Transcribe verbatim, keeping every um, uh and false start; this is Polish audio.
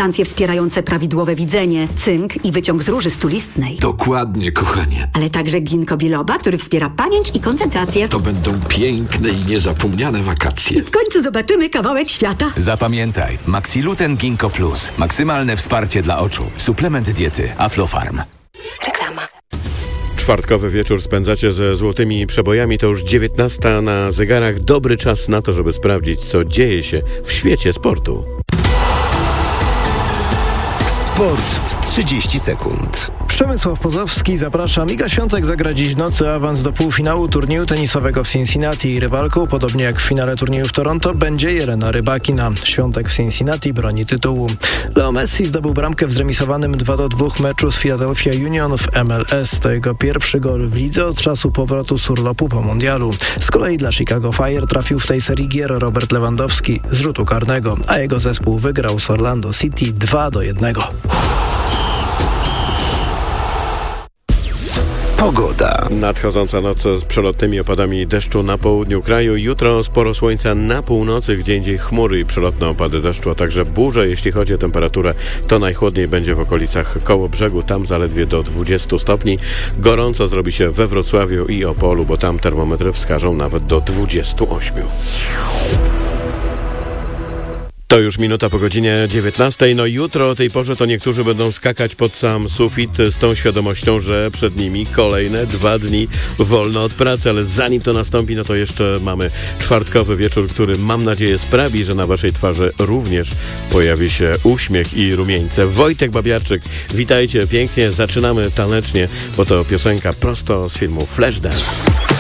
substancje wspierające prawidłowe widzenie, cynk i wyciąg z róży stulistnej. Dokładnie, kochanie. Ale także ginkgo biloba, który wspiera pamięć i koncentrację. To będą piękne i niezapomniane wakacje. W końcu zobaczymy kawałek świata. Zapamiętaj, Maxiluten Ginkgo Plus. Maksymalne wsparcie dla oczu. Suplement diety Aflofarm. Reklama. Czwartkowy wieczór spędzacie ze złotymi przebojami, to już dziewiętnasta na zegarach. Dobry czas na to, żeby sprawdzić, co dzieje się w świecie sportu. Sport w trzydzieści sekund. Przemysław Pozowski, zapraszam. Iga Świątek zagra dziś w nocy awans do półfinału turnieju tenisowego w Cincinnati. Rywalką, podobnie jak w finale turnieju w Toronto, będzie Jelena Rybakina. Świątek w Cincinnati broni tytułu. Leo Messi zdobył bramkę w zremisowanym dwa do dwóch meczu z Philadelphia Union w M L S. To jego pierwszy gol w lidze od czasu powrotu z urlopu po mundialu. Z kolei dla Chicago Fire trafił w tej serii gier Robert Lewandowski z rzutu karnego, a jego zespół wygrał z Orlando City dwa do jednego. Pogoda. Nadchodząca noc z przelotnymi opadami deszczu na południu kraju. Jutro sporo słońca na północy, gdzie indziej chmury i przelotne opady deszczu, a także burze. Jeśli chodzi o temperaturę, to najchłodniej będzie w okolicach Kołobrzegu, tam zaledwie do dwudziestu stopni. Gorąco zrobi się we Wrocławiu i Opolu, bo tam termometry wskażą nawet do dwudziestu ośmiu. To już minuta po godzinie dziewiętnastej. No jutro o tej porze to niektórzy będą skakać pod sam sufit z tą świadomością, że przed nimi kolejne dwa dni wolno od pracy, ale zanim to nastąpi, no to jeszcze mamy czwartkowy wieczór, który mam nadzieję sprawi, że na waszej twarzy również pojawi się uśmiech i rumieńce. Wojtek Babiarczyk, witajcie pięknie, zaczynamy tanecznie, bo to piosenka prosto z filmu Flashdance.